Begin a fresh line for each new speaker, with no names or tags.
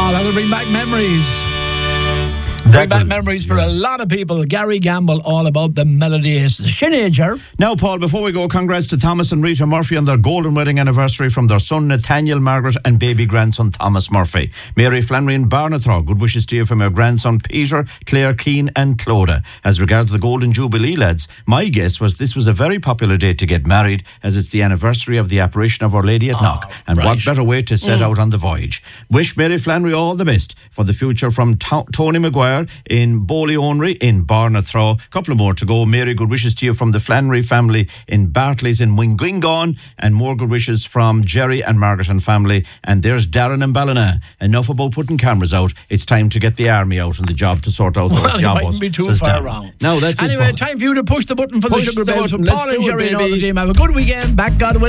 that'll bring back memories. Bring back memories for a lot of people. Gary Gamble, All About the Melody. Is Sineager.
Now, Paul, before we go, congrats to Thomas and Rita Murphy on their golden wedding anniversary from their son Nathaniel Margaret and baby grandson Thomas Murphy. Mary Flannery and Barnathraw, good wishes to you from your grandson Peter, Claire Keane and Clodagh. As regards the Golden Jubilee, lads, my guess was this was a very popular date to get married, as it's the anniversary of the apparition of Our Lady at Knock. And what better way to set out on the voyage. Wish Mary Flannery all the best for the future from Tony Maguire in Bowley-Onry in Barnathraw. Couple of more to go. Mary, good wishes to you from the Flannery family in Bartley's in Wingwingon, and more good wishes from Jerry and Margaret and family. And there's Darren and Ballina. Enough about putting cameras out. It's time to get the army out on the job to sort out those jobs.
Mightn't be too far around.
No, that's
anyway,
it,
time for you to push the button for the Sugar Bells. So
Let's
Paul
do
and
it,
Jerry and all
baby.
the team have a good weekend. Back, God willing.